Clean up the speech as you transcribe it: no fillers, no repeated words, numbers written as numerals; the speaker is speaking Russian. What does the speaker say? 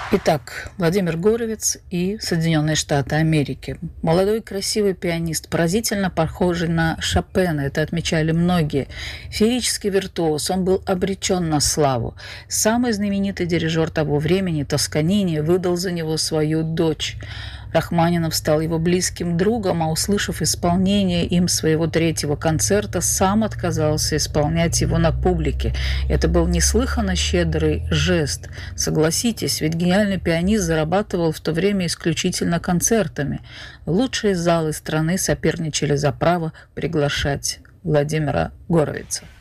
Итак, Владимир Горовиц и Соединенные Штаты Америки. Молодой красивый пианист, поразительно похожий на Шопена, это отмечали многие. Феерический виртуоз, он был обречен на славу. Самый знаменитый дирижер того времени, Тосканини, выдал за него свою дочь. Рахманинов стал его близким другом, а услышав исполнение им своего третьего концерта, сам отказался исполнять его на публике. Это был неслыханно щедрый жест. Согласитесь, ведь гениальный пианист зарабатывал в то время исключительно концертами. Лучшие залы страны соперничали за право приглашать Владимира Горовица.